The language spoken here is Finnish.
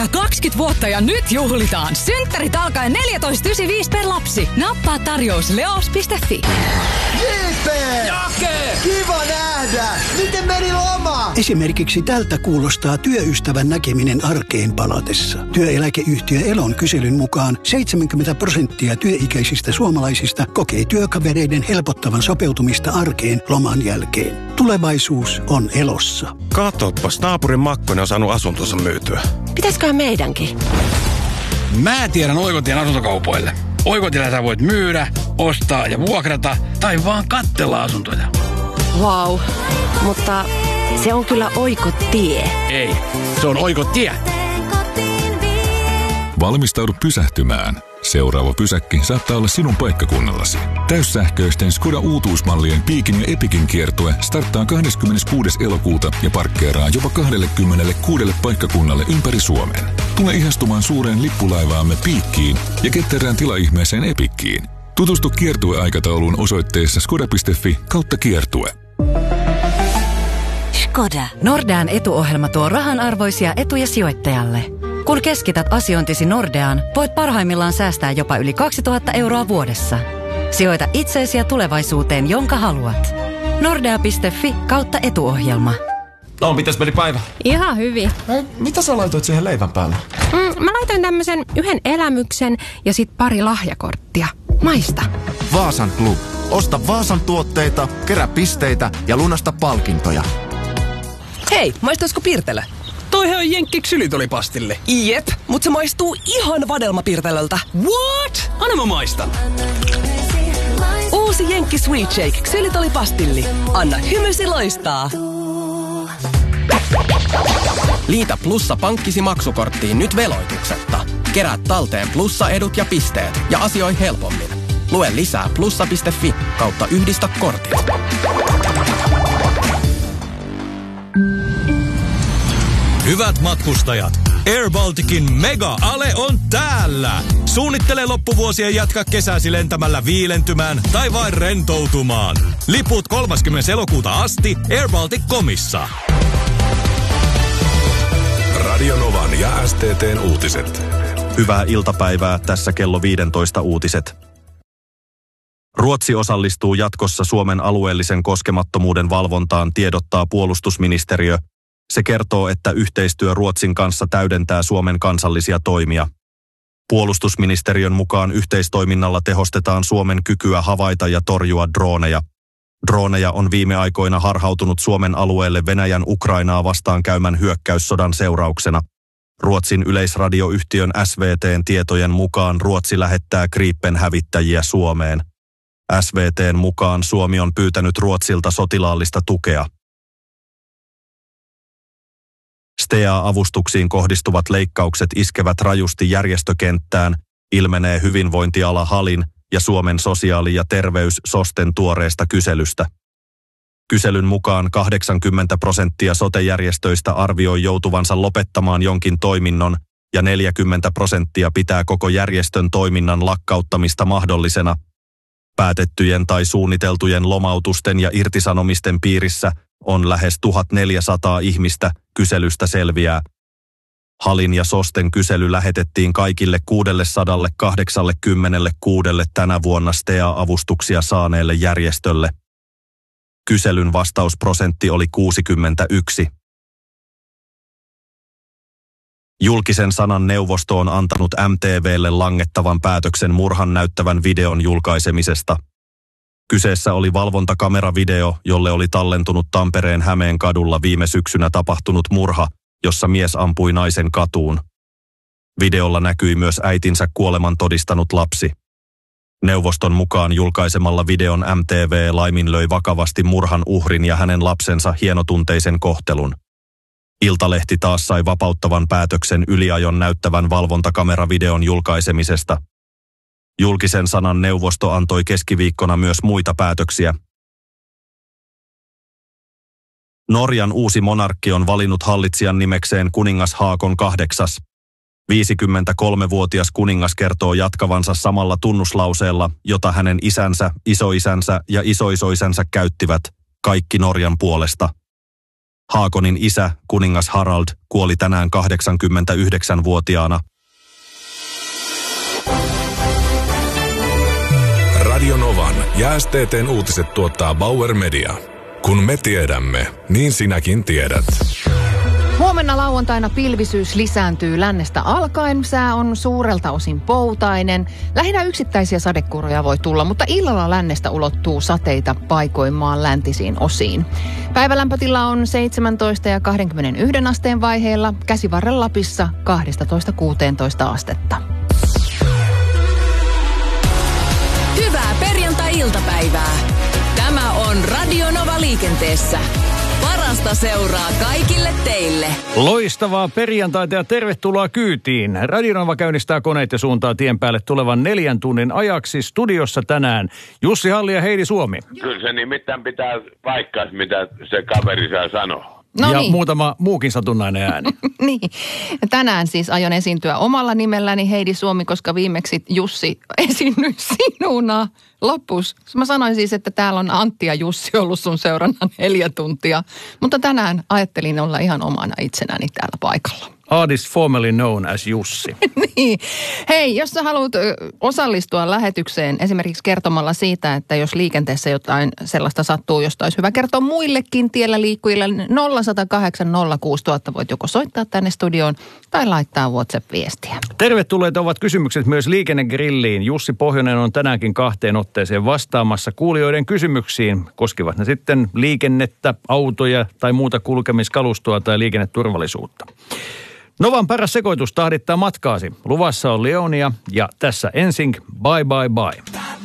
Nordeaa 20 vuotta ja nyt juhlitaan. Synttärit alkaen 14,95 per lapsi. Nappaa tarjous leos.fi. JP! Jake! Kiva nähdä! Miten meni loma? Esimerkiksi tältä kuulostaa työystävän näkeminen arkeen palatessa. Työeläkeyhtiö Elon kyselyn mukaan 70% työikäisistä suomalaisista kokee työkavereiden helpottavan sopeutumista arkeen loman jälkeen. Tulevaisuus on Elossa. Katoppas, naapurin Makkonen on saanut asuntonsa myytyä. Pitäisköhän meidänkin? Mä tiedän Oikotien asuntokaupoille. Oikotiellä sä voit myydä, ostaa ja vuokrata tai vaan katsella asuntoja. Vau, mutta se on kyllä Oikotie. Ei, se on Oikotie. Valmistaudu pysähtymään. Seuraava pysäkki saattaa olla sinun paikkakunnallasi. Täyssähköisten Skoda uutuusmallien Piikin ja Epikin kiertue starttaa 26. elokuuta ja parkkeeraa jopa 26 paikkakunnalle ympäri Suomen. Tule ihastumaan suureen lippulaivaamme Piikkiin ja ketterään tilaihmeeseen Epikkiin. Tutustu kiertueaikatauluun osoitteessa skoda.fi/kiertue. Skoda. Nordean etuohjelma tuo rahanarvoisia etuja sijoittajalle. Kun keskität asiointisi Nordeaan, voit parhaimmillaan säästää jopa yli 2000 euroa vuodessa. Sijoita itseesi ja tulevaisuuteen, jonka haluat. Nordea.fi/etuohjelma. No, mitäs meni päivä? Ihan hyvin. Mitä sä laitoit siihen leivän päälle? Mä laitoin tämmöisen yhden elämyksen ja sit pari lahjakorttia. Maista. Vaasan Club. Osta Vaasan tuotteita, kerää pisteitä ja lunasta palkintoja. Hei, maistuisiko Pirtelö? Toihan on Jenkki ksylitolipastille. Jep, mut se maistuu ihan vadelmapirtelöltä. What? Anna mä maistan. Uusi Jenkki Sweet Shake ksylitolipastilli. Anna hymysi loistaa. Liitä Plussa pankkisi maksukorttiin nyt veloituksetta. Kerää talteen Plussa-edut ja pisteet ja asioi helpommin. Lue lisää plussa.fi/yhdistä kortit. Hyvät matkustajat, Air Balticin mega-ale on täällä. Suunnittele loppuvuosia ja jatka kesäsi lentämällä viilentymään tai vain rentoutumaan. Liput 30. elokuuta asti airbaltic.comissa. Radio Novan ja STT:n uutiset. Hyvää iltapäivää, tässä kello 15 uutiset. Ruotsi osallistuu jatkossa Suomen alueellisen koskemattomuuden valvontaan, tiedottaa puolustusministeriö. Se kertoo, että yhteistyö Ruotsin kanssa täydentää Suomen kansallisia toimia. Puolustusministeriön mukaan yhteistoiminnalla tehostetaan Suomen kykyä havaita ja torjua drooneja. Drooneja on viime aikoina harhautunut Suomen alueelle Venäjän Ukrainaa vastaan käymän hyökkäyssodan seurauksena. Ruotsin yleisradioyhtiön SVT:n tietojen mukaan Ruotsi lähettää Gripen-hävittäjiä Suomeen. SVT:n mukaan Suomi on pyytänyt Ruotsilta sotilaallista tukea. STEA-avustuksiin kohdistuvat leikkaukset iskevät rajusti järjestökenttään, ilmenee hyvinvointiala HALin ja Suomen sosiaali- ja terveys SOSTEn tuoreesta kyselystä. Kyselyn mukaan 80% sote-järjestöistä arvioi joutuvansa lopettamaan jonkin toiminnon ja 40% pitää koko järjestön toiminnan lakkauttamista mahdollisena. Päätettyjen tai suunniteltujen lomautusten ja irtisanomisten piirissä on lähes 1400 ihmistä, kyselystä selviää. HALin ja SOSTEn kysely lähetettiin kaikille 686 tänä vuonna STEA-avustuksia saaneelle järjestölle. Kyselyn vastausprosentti oli 61. Julkisen sanan neuvosto on antanut MTV:lle langettavan päätöksen murhan näyttävän videon julkaisemisesta. Kyseessä oli valvontakameravideo, jolle oli tallentunut Tampereen Hämeen kadulla viime syksynä tapahtunut murha, jossa mies ampui naisen katuun. Videolla näkyi myös äitinsä kuoleman todistanut lapsi. Neuvoston mukaan julkaisemalla videon MTV laiminlöi vakavasti murhan uhrin ja hänen lapsensa hienotunteisen kohtelun. Iltalehti taas sai vapauttavan päätöksen yliajon näyttävän valvontakameravideon julkaisemisesta. Julkisen sanan neuvosto antoi keskiviikkona myös muita päätöksiä. Norjan uusi monarkki on valinnut hallitsijan nimekseen kuningas Haakon VIII. 53-vuotias kuningas kertoo jatkavansa samalla tunnuslauseella, jota hänen isänsä, isoisänsä ja isoisoisänsä käyttivät, kaikki Norjan puolesta. Haakonin isä, kuningas Harald, kuoli tänään 89-vuotiaana. Radio Novan ja STT:n uutiset tuottaa Bauer Media. Kun me tiedämme, niin sinäkin tiedät. Huomenna lauantaina pilvisyys lisääntyy lännestä alkaen. Sää on suurelta osin poutainen. Lähinnä yksittäisiä sadekuuroja voi tulla, mutta illalla lännestä ulottuu sateita paikoin maan läntisiin osiin. Päivälämpötila on 17 ja 21 asteen vaiheella. Käsivarren Lapissa 12-16 astetta. Hyvää perjantai-iltapäivää. Tämä on Radio Nova liikenteessä. Parasta seuraa kaikille teille. Loistavaa perjantaita ja tervetuloa kyytiin. Radio Nova käynnistää koneet ja suuntaa tien päälle tulevan 4 tunnin ajaksi. Studiossa tänään Jussi Halli ja Heidi Suomi. Kyllä se nimittäin pitää paikkaa, mitä se kaveri saa sanoa. No ja niin. Muutama muukin satunnainen ääni. Niin. Tänään siis aion esiintyä omalla nimelläni Heidi Suomi, koska viimeksi Jussi esiinnyi sinuna lopussa. Mä sanoin siis, että täällä on Antti ja Jussi ollut sun seurana 4 tuntia. Mutta tänään ajattelin olla ihan omana itsenäni täällä paikalla. Artist formerly known as Jussi. Niin. Hei, jos sä haluat osallistua lähetykseen esimerkiksi kertomalla siitä, että jos liikenteessä jotain sellaista sattuu, josta olisi hyvä kertoa muillekin tiellä liikkujille, 0108 06000 voit joko soittaa tänne studioon tai laittaa WhatsApp-viestiä. Tervetulleita ovat kysymykset myös Liikennegrilliin. Jussi Pohjonen on tänäänkin 2 otteeseen vastaamassa kuulijoiden kysymyksiin. Koskivat ne sitten liikennettä, autoja tai muuta kulkemiskalustoa tai liikenneturvallisuutta. Novan paras sekoitus tahdittaa matkaasi. Luvassa on Leonia ja tässä ensin Bye Bye Bye.